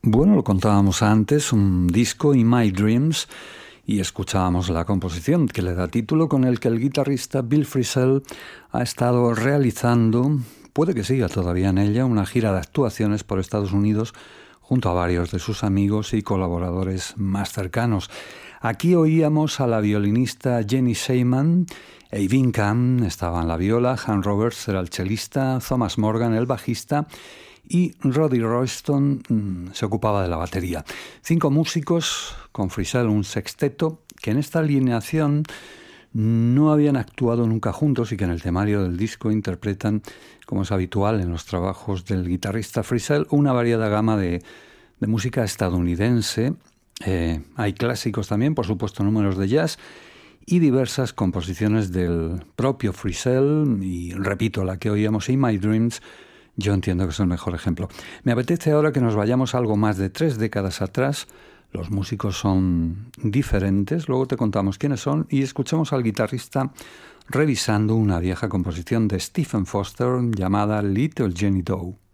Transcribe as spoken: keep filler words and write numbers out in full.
Bueno, lo contábamos antes, un disco, In My Dreams, y escuchábamos la composición que le da título, con el que el guitarrista Bill Frisell ha estado realizando, puede que siga todavía en ella, una gira de actuaciones por Estados Unidos junto a varios de sus amigos y colaboradores más cercanos. Aquí oíamos a la violinista Jenny Seyman, Eivind Kahn estaba en la viola, Han Roberts era el chelista, Thomas Morgan el bajista y Roddy Royston mmm, se ocupaba de la batería. Cinco músicos, con Frisell un sexteto, que en esta alineación no habían actuado nunca juntos y que en el temario del disco interpretan, como es habitual en los trabajos del guitarrista Frisell, una variada gama de, de música estadounidense. Eh, hay clásicos también, por supuesto, números de jazz y diversas composiciones del propio Frisell. Y repito, la que oíamos, In My Dreams, yo entiendo que es el mejor ejemplo. Me apetece ahora que nos vayamos algo más de tres décadas atrás. Los músicos son diferentes, luego te contamos quiénes son, y escuchemos al guitarrista revisando una vieja composición de Stephen Foster llamada Little Jenny Doe.